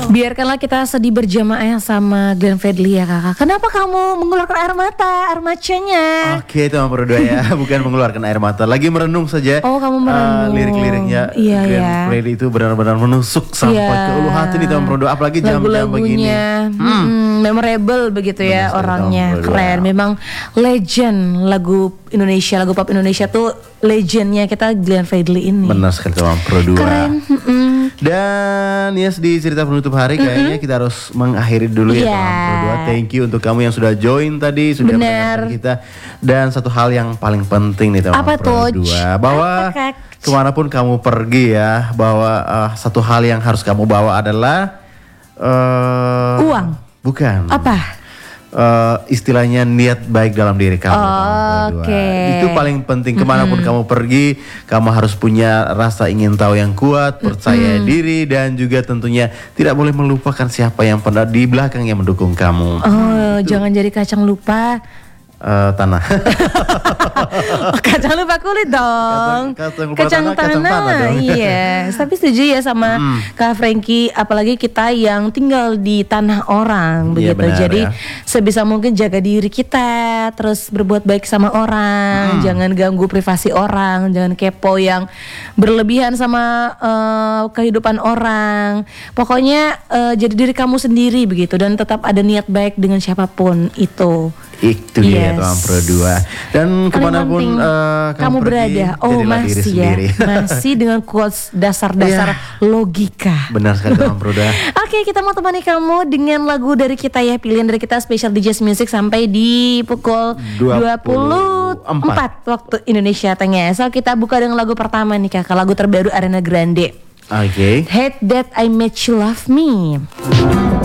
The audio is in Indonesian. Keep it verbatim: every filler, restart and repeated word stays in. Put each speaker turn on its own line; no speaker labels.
Biarkanlah kita sedih berjamaah sama Glenn Fredly ya kakak. Kenapa kamu mengeluarkan air mata, air macanya?
Oke teman berdua ya, bukan mengeluarkan air mata, lagi merenung saja.
Oh kamu merenung.
Uh, lirik-liriknya
iya,
Glenn
iya.
Fredly itu benar-benar menusuk sampai
iya.
ke ulu hati nih teman berdua. Apalagi jam-jam begini.
Hmm. Hmm, memorable begitu ya
Benar,
orangnya, keren.
berdua.
Memang legend lagu Indonesia, lagu pop Indonesia tuh legendnya kita Glenn Fredly ini.
Benar sekali teman berdua.
Keren. Mm-mm.
Dan yes, di cerita penutup hari kayaknya mm-hmm. kita harus mengakhiri dulu ya
yeah.
teman berdua. Thank you untuk kamu yang sudah join tadi, sudah mendengarkan kita. Dan satu hal yang paling penting nih teman berdua, bahwa Apa, kemanapun kamu pergi ya, bahwa uh, satu hal yang harus kamu bawa adalah uh,
uang.
Bukan.
Apa?
Uh, istilahnya niat baik dalam diri kamu.
Oh, Oke. Okay.
Itu paling penting. Kemanapun mm-hmm. kamu pergi, kamu harus punya rasa ingin tahu yang kuat, percaya mm-hmm. diri, dan juga tentunya tidak boleh melupakan siapa yang pernah di belakang yang mendukung kamu.
Oh, itu. Jangan jadi kacang lupa.
Uh, tanah.
Oh, kacang lupa kulit dong.
Kacang, kacang,
kacang
tanah,
tanah,
kacang tanah dong.
Iya. Tapi setuju ya sama hmm. Kak Frankie. Apalagi kita yang tinggal di tanah orang, begitu.
Iya, benar,
jadi
ya.
sebisa mungkin jaga diri kita, terus berbuat baik sama orang, hmm. jangan ganggu privasi orang, jangan kepo yang berlebihan sama uh, kehidupan orang. Pokoknya uh, jadi diri kamu sendiri begitu, dan tetap ada niat baik dengan siapapun itu.
Itu dia yes. teman berdua. Dan kemanapun uh, kamu,
kamu
pergi,
berada, oh masih ya, masih dengan quotes dasar-dasar yeah. logika.
Benar sekali teman berdua.
Oke, kita mau temani kamu dengan lagu dari kita ya, pilihan dari kita spesial D J Music sampai di pukul dua puluh empat waktu Indonesia Tengah. So kita buka dengan lagu pertama nih kakak, lagu terbaru Ariana Grande.
Oke. Okay.
Hate That I Made You Love Me.